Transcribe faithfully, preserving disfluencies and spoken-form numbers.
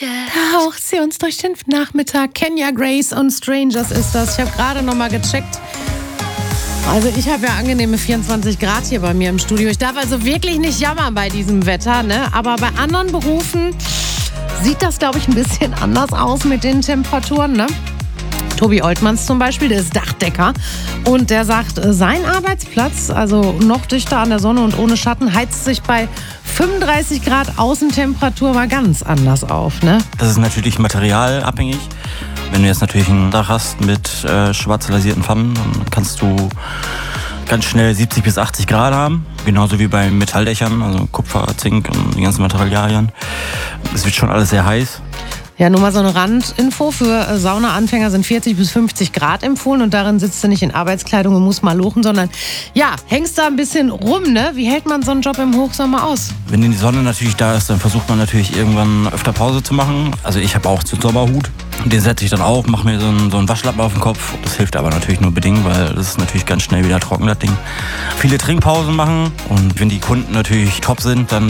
Taucht sie uns durch den Nachmittag. Kenya Grace und Strangers ist das. Ich habe gerade noch mal gecheckt. Also ich habe ja angenehme vierundzwanzig Grad hier bei mir im Studio. Ich darf also wirklich nicht jammern bei diesem Wetter, ne? Aber bei anderen Berufen sieht das, glaube ich, ein bisschen anders aus mit den Temperaturen, ne? Tobi Oltmanns zum Beispiel, der ist Dachdecker und der sagt, sein Arbeitsplatz, also noch dichter an der Sonne und ohne Schatten, heizt sich bei fünfunddreißig Grad Außentemperatur mal ganz anders auf, ne? Das ist natürlich materialabhängig. Wenn du jetzt natürlich ein Dach hast mit äh, schwarz lasierten Pfannen, dann kannst du ganz schnell siebzig bis achtzig Grad haben. Genauso wie bei Metalldächern, also Kupfer, Zink und die ganzen Materialien. Es wird schon alles sehr heiß. Ja, nur mal so eine Randinfo. Für Saunaanfänger sind vierzig bis fünfzig Grad empfohlen und darin sitzt du nicht in Arbeitskleidung und musst mal lochen, sondern ja, hängst da ein bisschen rum, ne? Wie hält man so einen Job im Hochsommer aus? Wenn die Sonne natürlich da ist, dann versucht man natürlich irgendwann öfter Pause zu machen. Also ich habe auch so einen Sommerhut. Den setze ich dann auf, mache mir so einen, so einen Waschlappen auf den Kopf. Das hilft aber natürlich nur bedingt, weil das ist natürlich ganz schnell wieder trocken, das Ding. Viele Trinkpausen machen und wenn die Kunden natürlich top sind, dann